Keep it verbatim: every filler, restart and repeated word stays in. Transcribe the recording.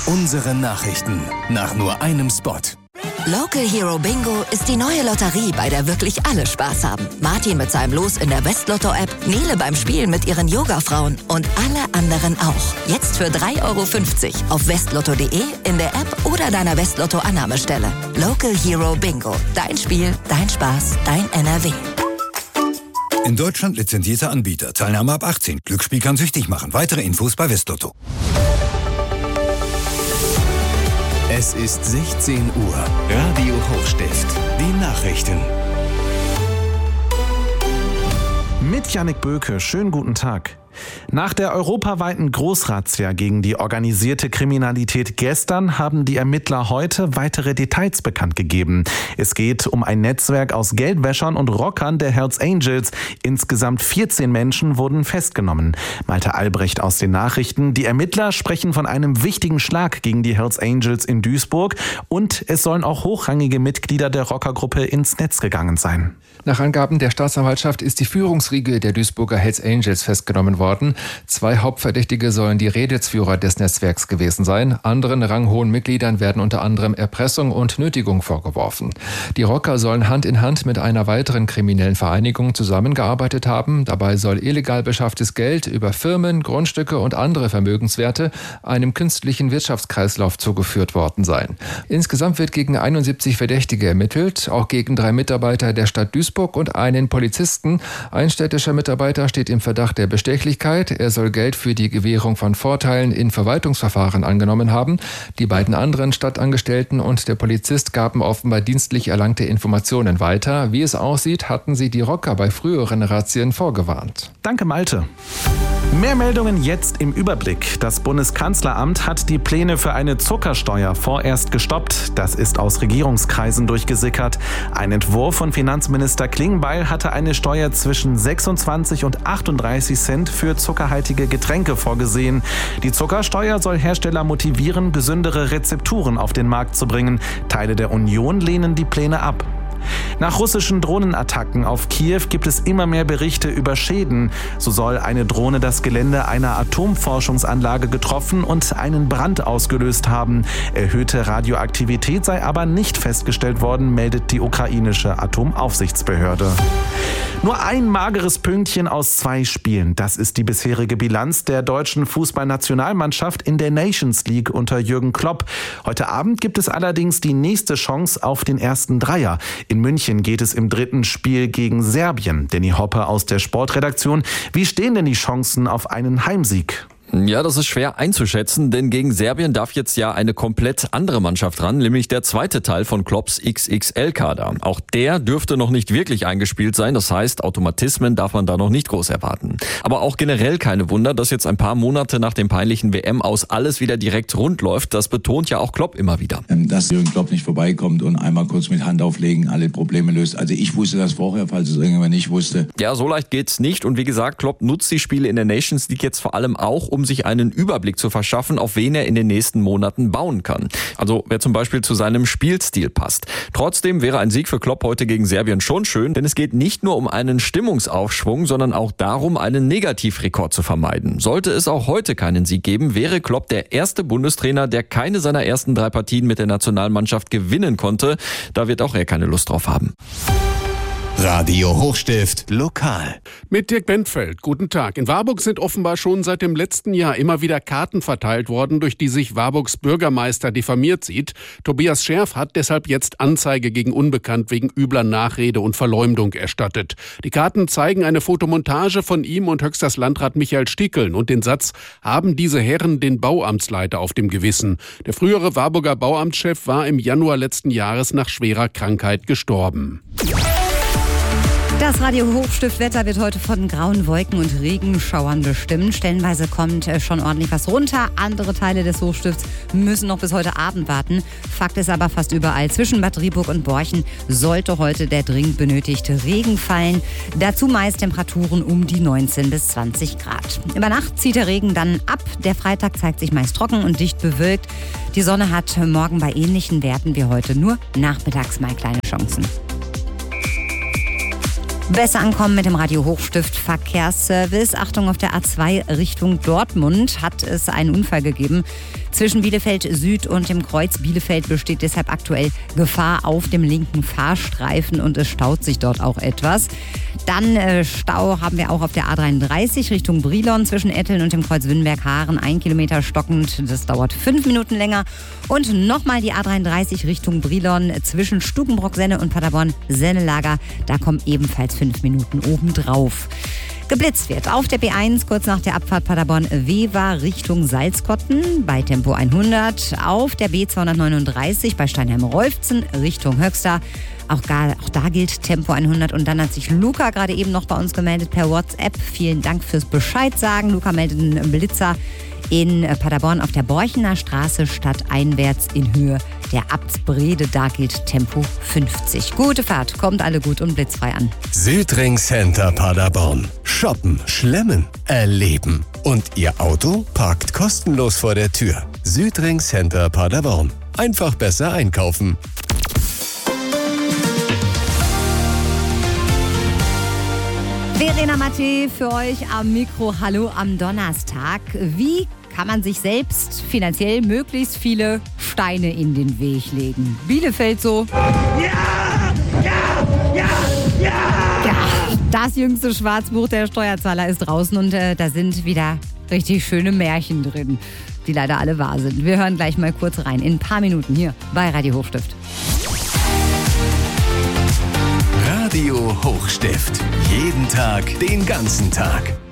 Unsere Nachrichten nach nur einem Spot. Local Hero Bingo ist die neue Lotterie, bei der wirklich alle Spaß haben. Martin mit seinem Los in der Westlotto-App, Nele beim Spielen mit ihren Yoga-Frauen und alle anderen auch. Jetzt für drei Euro fünfzig auf westlotto punkt de, in der App oder deiner Westlotto-Annahmestelle. Local Hero Bingo. Dein Spiel, dein Spaß, dein N R W. In Deutschland lizenzierter Anbieter. Teilnahme ab achtzehn. Glücksspiel kann süchtig machen. Weitere Infos bei Westlotto. Es ist sechzehn Uhr. Radio Hochstift. Die Nachrichten. Mit Jannik Böke. Schönen guten Tag. Nach der europaweiten Großrazzia gegen die organisierte Kriminalität gestern haben die Ermittler heute weitere Details bekannt gegeben. Es geht um ein Netzwerk aus Geldwäschern und Rockern der Hells Angels. Insgesamt vierzehn Menschen wurden festgenommen. Malte Albrecht aus den Nachrichten. Die Ermittler sprechen von einem wichtigen Schlag gegen die Hells Angels in Duisburg und es sollen auch hochrangige Mitglieder der Rockergruppe ins Netz gegangen sein. Nach Angaben der Staatsanwaltschaft ist die Führungsriege der Duisburger Hells Angels festgenommen worden. Zwei Hauptverdächtige sollen die Redelsführer des Netzwerks gewesen sein. Anderen ranghohen Mitgliedern werden unter anderem Erpressung und Nötigung vorgeworfen. Die Rocker sollen Hand in Hand mit einer weiteren kriminellen Vereinigung zusammengearbeitet haben. Dabei soll illegal beschafftes Geld über Firmen, Grundstücke und andere Vermögenswerte einem künstlichen Wirtschaftskreislauf zugeführt worden sein. Insgesamt wird gegen einundsiebzig Verdächtige ermittelt, auch gegen drei Mitarbeiter der Stadt Duisburg und einen Polizisten. Ein städtischer Mitarbeiter steht im Verdacht der Bestechlichkeit. Er soll Geld für die Gewährung von Vorteilen in Verwaltungsverfahren angenommen haben. Die beiden anderen Stadtangestellten und der Polizist gaben offenbar dienstlich erlangte Informationen weiter. Wie es aussieht, hatten sie die Rocker bei früheren Razzien vorgewarnt. Danke, Malte. Mehr Meldungen jetzt im Überblick. Das Bundeskanzleramt hat die Pläne für eine Zuckersteuer vorerst gestoppt. Das ist aus Regierungskreisen durchgesickert. Ein Entwurf von Finanzminister Klingbeil hatte eine Steuer zwischen sechsundzwanzig und achtunddreißig Cent für zuckerhaltige Getränke vorgesehen. Die Zuckersteuer soll Hersteller motivieren, gesündere Rezepturen auf den Markt zu bringen. Teile der Union lehnen die Pläne ab. Nach russischen Drohnenattacken auf Kiew gibt es immer mehr Berichte über Schäden. So soll eine Drohne das Gelände einer Atomforschungsanlage getroffen und einen Brand ausgelöst haben. Erhöhte Radioaktivität sei aber nicht festgestellt worden, meldet die ukrainische Atomaufsichtsbehörde. Nur ein mageres Pünktchen aus zwei Spielen. Das ist die bisherige Bilanz der deutschen Fußballnationalmannschaft in der Nations League unter Jürgen Klopp. Heute Abend gibt es allerdings die nächste Chance auf den ersten Dreier. In München geht es im dritten Spiel gegen Serbien. Danny Hoppe aus der Sportredaktion. Wie stehen denn die Chancen auf einen Heimsieg? Ja, das ist schwer einzuschätzen, denn gegen Serbien darf jetzt ja eine komplett andere Mannschaft ran, nämlich der zweite Teil von Klopps X X L-Kader. Auch der dürfte noch nicht wirklich eingespielt sein, das heißt, Automatismen darf man da noch nicht groß erwarten. Aber auch generell keine Wunder, dass jetzt ein paar Monate nach dem peinlichen W M-Aus alles wieder direkt rund läuft, das betont ja auch Klopp immer wieder. Dass Jürgen Klopp nicht vorbeikommt und einmal kurz mit Hand auflegen alle Probleme löst. Also ich wusste das vorher, falls es irgendjemand nicht wusste. Ja, so leicht geht's nicht und wie gesagt, Klopp nutzt die Spiele in der Nations League jetzt vor allem auch, um sich einen Überblick zu verschaffen, auf wen er in den nächsten Monaten bauen kann. Also wer zum Beispiel zu seinem Spielstil passt. Trotzdem wäre ein Sieg für Klopp heute gegen Serbien schon schön, denn es geht nicht nur um einen Stimmungsaufschwung, sondern auch darum, einen Negativrekord zu vermeiden. Sollte es auch heute keinen Sieg geben, wäre Klopp der erste Bundestrainer, der keine seiner ersten drei Partien mit der Nationalmannschaft gewinnen konnte. Da wird auch er keine Lust drauf haben. Radio Hochstift lokal. Mit Dirk Bentfeld. Guten Tag. In Warburg sind offenbar schon seit dem letzten Jahr immer wieder Karten verteilt worden, durch die sich Warburgs Bürgermeister diffamiert sieht. Tobias Scherf hat deshalb jetzt Anzeige gegen Unbekannt wegen übler Nachrede und Verleumdung erstattet. Die Karten zeigen eine Fotomontage von ihm und Höchsters Landrat Michael Stickeln und den Satz: Haben diese Herren den Bauamtsleiter auf dem Gewissen? Der frühere Warburger Bauamtschef war im Januar letzten Jahres nach schwerer Krankheit gestorben. Das Radio Hochstift-Wetter wird heute von grauen Wolken und Regenschauern bestimmt. Stellenweise kommt schon ordentlich was runter. Andere Teile des Hochstifts müssen noch bis heute Abend warten. Fakt ist aber, fast überall zwischen Bad Rieburg und Borchen sollte heute der dringend benötigte Regen fallen. Dazu meist Temperaturen um die neunzehn bis zwanzig Grad. Über Nacht zieht der Regen dann ab. Der Freitag zeigt sich meist trocken und dicht bewölkt. Die Sonne hat morgen bei ähnlichen Werten wie heute nur nachmittags mal kleine Chancen. Besser ankommen mit dem Radio Hochstift Verkehrsservice. Achtung, auf der A zwei Richtung Dortmund hat es einen Unfall gegeben. Zwischen Bielefeld Süd und dem Kreuz Bielefeld besteht deshalb aktuell Gefahr auf dem linken Fahrstreifen und es staut sich dort auch etwas. Dann äh, Stau haben wir auch auf der A dreiunddreißig Richtung Brilon zwischen Etteln und dem Kreuz Wünnberg-Haaren. Ein Kilometer stockend, das dauert fünf Minuten länger. Und nochmal die A dreiunddreißig Richtung Brilon zwischen Stukenbrock-Senne und Paderborn-Sennelager. Da kommen ebenfalls fünf Minuten obendrauf. Geblitzt wird auf der B eins kurz nach der Abfahrt Paderborn-Wever Richtung Salzkotten bei Tempo hundert. Auf der B zweihundertneununddreißig bei Steinheim-Rolfzen Richtung Höxter. Auch, gar, auch da gilt Tempo hundert. Und dann hat sich Luca gerade eben noch bei uns gemeldet per WhatsApp. Vielen Dank fürs Bescheid sagen. Luca meldet einen Blitzer in Paderborn auf der Borchener Straße stadteinwärts in Höhe der Abtsbrede. Da gilt Tempo fünfzig. Gute Fahrt, kommt alle gut und blitzfrei an. Südring Center Paderborn. Shoppen, schlemmen, erleben. Und Ihr Auto parkt kostenlos vor der Tür. Südring Center Paderborn. Einfach besser einkaufen. Verena Maté für euch am Mikro. Hallo am Donnerstag. Wie kann man sich selbst finanziell möglichst viele Steine in den Weg legen? Bielefeld so. Ja! Ja! Ja! Ja! Ja! Das jüngste Schwarzbuch der Steuerzahler ist draußen und äh, da sind wieder richtig schöne Märchen drin, die leider alle wahr sind. Wir hören gleich mal kurz rein. In ein paar Minuten hier bei Radio Hochstift. Radio Hochstift. Jeden Tag, den ganzen Tag.